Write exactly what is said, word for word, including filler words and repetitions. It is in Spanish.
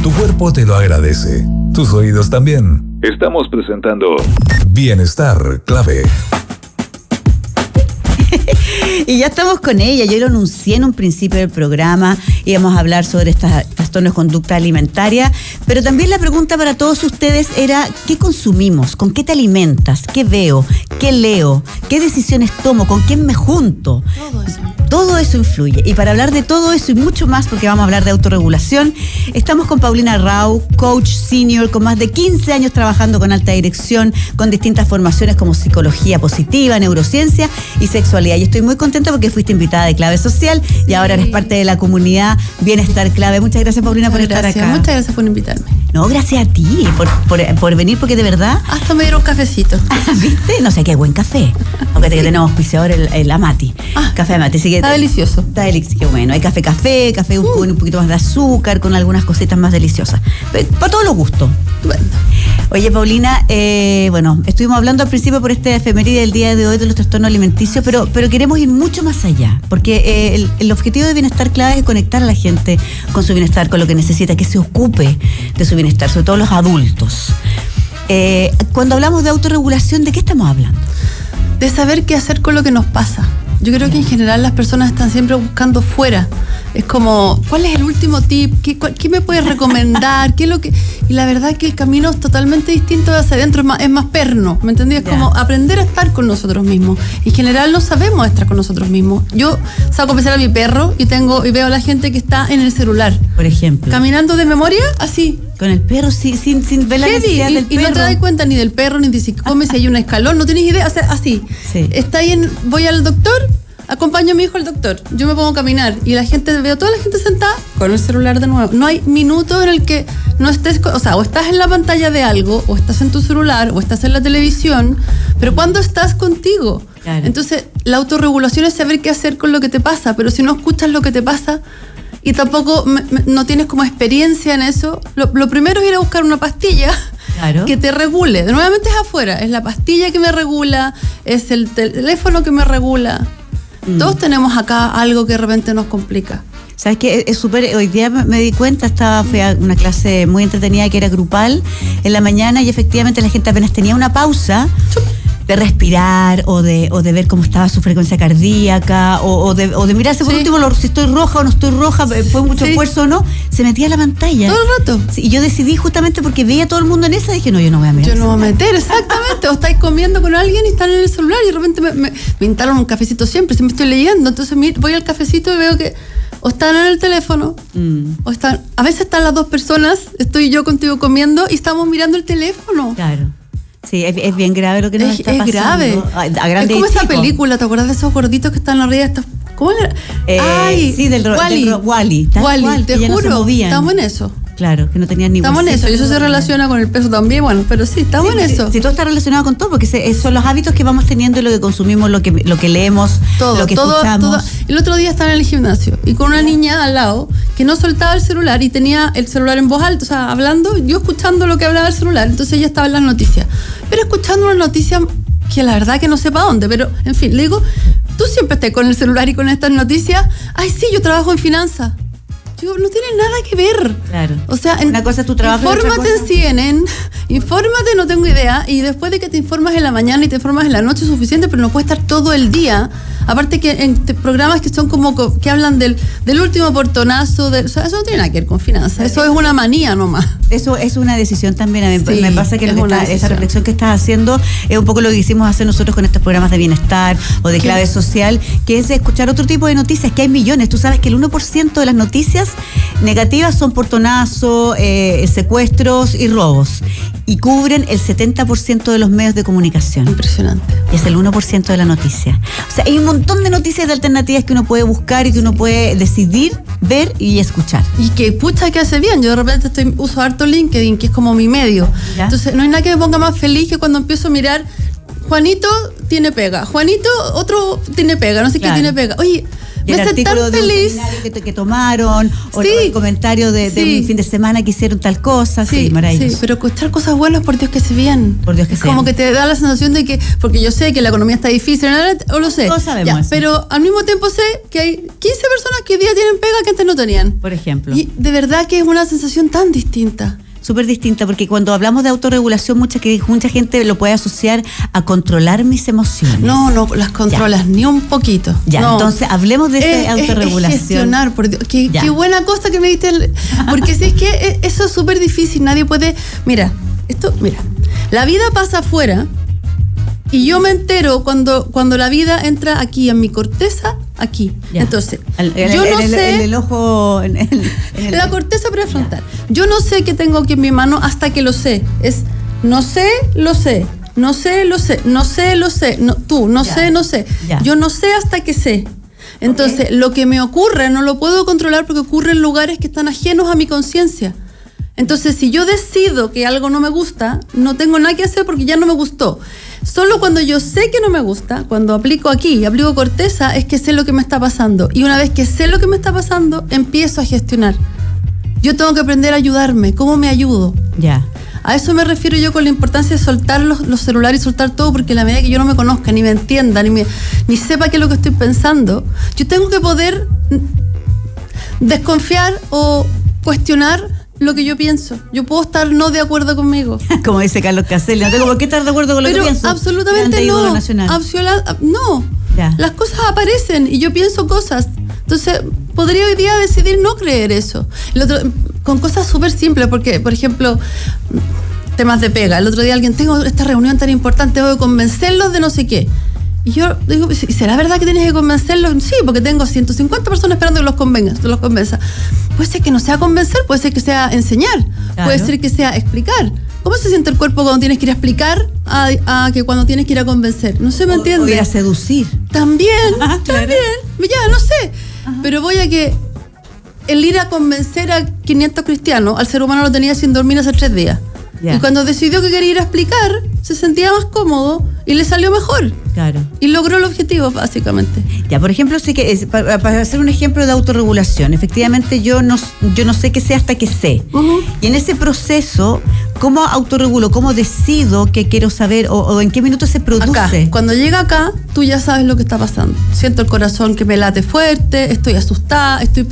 Tu cuerpo te lo agradece. Tus oídos también. Estamos presentando Bienestar Clave. Y ya estamos con ella. Yo lo anuncié en un principio del programa. Íbamos a hablar sobre estas, trastornos de conducta alimentaria. Pero también la pregunta para todos ustedes era: ¿qué consumimos? ¿Con qué te alimentas? ¿Qué veo? ¿Qué leo? ¿Qué decisiones tomo? ¿Con quién me junto? Todo eso. Todo eso influye. Y para hablar de todo eso y mucho más, porque vamos a hablar de autorregulación, estamos con Paulina Rau, coach senior con más de quince años trabajando con alta dirección, con distintas formaciones como psicología positiva, neurociencia y sexualidad. Y estoy muy contenta porque fuiste invitada de Clave Social y sí. Ahora eres parte de la comunidad Bienestar Clave. Muchas gracias, Paulina, Muchas por estar gracias. acá. Muchas gracias por invitarme. No, gracias a ti por, por, por venir, porque de verdad... Hasta me dieron cafecito. ¿Viste? No sé, qué buen café. Aunque sí. Tenemos auspiciador el, el Amati. Ah, café Amati. Así que está delicioso. Está delicioso. Qué bueno. Hay café café, café uh. con un poquito más de azúcar, con algunas cositas más deliciosas. Pero, para todos los gustos. Bueno. Oye, Paulina, eh, bueno, estuvimos hablando al principio por este efeméride del día de hoy de los trastornos alimenticios, pero, pero queremos ir mucho más allá, porque eh, el, el objetivo de Bienestar Clave es conectar a la gente con su bienestar, con lo que necesita, que se ocupe de su bienestar, sobre todo los adultos. Eh, cuando hablamos de autorregulación, ¿de qué estamos hablando? De saber qué hacer con lo que nos pasa. Yo creo que en general las personas están siempre buscando fuera. Es como, ¿cuál es el último tip? ¿Qué, cuál, ¿qué me puedes recomendar? ¿Qué es lo que...? Y la verdad es que el camino es totalmente distinto de hacia adentro, es más, es más perno, ¿me entendí? Es yeah. como aprender a estar con nosotros mismos. En general no sabemos estar con nosotros mismos. Yo saco a pasear a mi perro y tengo y veo a la gente que está en el celular. Por ejemplo. Caminando de memoria, así. Con el perro sin, sin, sin ver la necesidad y, del perro. Y no te das cuenta ni del perro, ni de si come, si hay un escalón, no tienes idea, o sea, así. Sí. Está ahí en, voy al doctor, acompaño a mi hijo al doctor, yo me pongo a caminar y la gente, veo toda la gente sentada con el celular de nuevo. No hay minuto en el que no estés, o sea, o estás en la pantalla de algo, o estás en tu celular, o estás en la televisión, pero ¿cuándo estás contigo? Claro. Entonces, la autorregulación es saber qué hacer con lo que te pasa, pero si no escuchas lo que te pasa y tampoco me, me, no tienes como experiencia en eso, lo, lo primero es ir a buscar una pastilla. Claro. Que te regule. Nuevamente es afuera, es la pastilla que me regula, es el teléfono que me regula. Mm. Todos tenemos acá algo que de repente nos complica. ¿Sabes qué? Es súper, hoy día me di cuenta, estaba, fui a una clase muy entretenida que era grupal en la mañana y efectivamente la gente apenas tenía una pausa de respirar o de, o de ver cómo estaba su frecuencia cardíaca o, o, de, o de mirarse por sí. último lo, si estoy roja o no estoy roja, fue mucho sí. esfuerzo o no, se metía a la pantalla. Todo el rato. Sí, y yo decidí justamente porque veía a todo el mundo en esa, dije, no, yo no voy a mirar. Yo no voy a meter, exactamente. O estáis comiendo con alguien y están en el celular y de repente me, me, me instalan un cafecito siempre, siempre estoy leyendo, entonces voy al cafecito y veo que o están en el teléfono, mm. o están, a veces están las dos personas, estoy yo contigo comiendo y estamos mirando el teléfono. Claro. Sí, es, es bien grave lo que nos es, está es pasando. Grave. A, a grande es como y esa chico. película, ¿te acuerdas de esos gorditos que están arriba? Estos, ¿cómo era? Eh, Ay, sí, del Wally. Del, Wally, Wally, te juro, no estamos en eso. Claro, que no tenían ni Estamos en eso, y eso se relaciona con el peso también, bueno, pero sí, estamos sí, en sí, eso. Sí, todo está relacionado con todo, porque se, son los hábitos que vamos teniendo, lo que consumimos, lo que, lo que leemos, todo, lo que todo, escuchamos. Todo. El otro día estaba en el gimnasio y con una niña al lado que no soltaba el celular y tenía el celular en voz alta, o sea, hablando, yo escuchando lo que hablaba el celular, entonces ella estaba en las noticias, pero escuchando una noticia que la verdad que no sé para dónde, pero en fin, le digo, tú siempre estás con el celular y con estas noticias. Ay, sí, yo trabajo en finanzas. Digo, no tiene nada que ver. Claro. O sea, en, una cosa es tu trabajo. Infórmate en C N N, infórmate, no tengo idea, y después de que te informas en la mañana y te informas en la noche es suficiente, pero no puedes estar todo el día. Aparte que en programas que son como que hablan del, del último portonazo, de, o sea, eso no tiene nada que ver con finanzas, eso es una manía nomás. Eso es una decisión también. A mí sí, me pasa que, lo que está, esa reflexión que estás haciendo es un poco lo que hicimos hacer nosotros con estos programas de bienestar o de clave social, que es escuchar otro tipo de noticias, que hay millones. Tú sabes que el uno por ciento de las noticias negativas son portonazo, eh, secuestros y robos, y cubren el setenta por ciento de los medios de comunicación. Impresionante. Es el uno por ciento de la noticia. O sea, hay un montón de noticias de alternativas que uno puede buscar y que uno puede decidir, ver y escuchar. Y que pucha que hace bien. Yo de repente estoy, uso harto LinkedIn, que es como mi medio. ¿Ya? Entonces no hay nada que me ponga más feliz que cuando empiezo a mirar, Juanito tiene pega, Juanito otro tiene pega, no sé claro. qué tiene pega. Oye, Y me el hace tan artículo de un feliz. seminario que, que tomaron, o Sí. el comentario de, de Sí. un fin de semana que hicieron tal cosa. Sí, Sí, maravilloso. sí, pero escuchar cosas buenas, por Dios que se bien. Por Dios que es se como bien. que te da la sensación de que, porque yo sé que la economía está difícil, o lo sé. Todos sabemos Ya, eso. pero al mismo tiempo sé que hay quince personas que hoy día tienen pega que antes no tenían. Por ejemplo. Y de verdad que es una sensación tan distinta. Súper distinta, porque cuando hablamos de autorregulación, mucha, que, mucha gente lo puede asociar a controlar mis emociones. No, no las controlas ni un poquito. Ya, no. entonces hablemos de Es- esa es- autorregulación. Es gestionar, por Dios. Qué, Ya. qué buena cosa que me diste. el- porque si es que e- eso es súper difícil, nadie puede. Mira, esto, mira, la vida pasa afuera y yo me entero cuando, cuando la vida entra aquí en mi corteza, aquí. Ya. Entonces, El- el- yo el- no el- sé. el- el ojo. En el, en el- La corteza prefrontal. Yo no sé qué tengo aquí en mi mano hasta que lo sé. Es no sé, lo sé. No sé, lo sé. No sé, lo sé. No, tú, no Ya. sé, no sé. Ya. Yo no sé hasta que sé. Entonces, lo que me ocurre no lo puedo controlar porque ocurre en lugares que están ajenos a mi conciencia. Entonces, si yo decido que algo no me gusta, no tengo nada que hacer porque ya no me gustó. Solo cuando yo sé que no me gusta, cuando aplico aquí, aplico corteza, es que sé lo que me está pasando. Y una vez que sé lo que me está pasando, empiezo a gestionar. Yo tengo que aprender a ayudarme. ¿Cómo me ayudo? Ya. A eso me refiero yo con la importancia de soltar los, los celulares y soltar todo, porque a la medida que yo no me conozca, ni me entienda, ni, me, ni sepa qué es lo que estoy pensando, yo tengo que poder desconfiar o cuestionar lo que yo pienso. Yo puedo estar no de acuerdo conmigo. Como dice Carlos Caselli, no tengo por qué estar de acuerdo con lo Pero que pienso. absolutamente Grande ídolo no. nacional. Absola- no. Ya. Las cosas aparecen y yo pienso cosas. Entonces, podría hoy día decidir no creer eso. El otro, con cosas súper simples, porque, por ejemplo, temas de pega. El otro día alguien, tengo esta reunión tan importante, tengo que convencerlos de no sé qué. Y yo digo, ¿será verdad que tienes que convencerlos? Sí, porque tengo ciento cincuenta personas esperando que los convenga, los convenza. Puede ser que no sea convencer, puede ser que sea enseñar, Claro. puede ser que sea explicar. ¿Cómo se siente el cuerpo cuando tienes que ir a explicar a, a que cuando tienes que ir a convencer? No se me O- entiende. o ir a seducir. También, Ajá, claro. también, ya, no sé. Pero voy a que el ir a convencer a quinientos cristianos, al ser humano lo tenía sin dormir hace tres días. Ya. Y cuando decidió que quería ir a explicar, se sentía más cómodo y le salió mejor. Claro. Y logró el objetivo, básicamente. Ya, por ejemplo, sí que es, para, para hacer un ejemplo de autorregulación, efectivamente yo no, yo no sé qué sé hasta que sé. Ujú. Y en ese proceso, ¿cómo autorregulo? ¿Cómo decido qué quiero saber o, o en qué minuto se produce? Acá, cuando llega acá, tú ya sabes lo que está pasando. Siento el corazón que me late fuerte, estoy asustada, estoy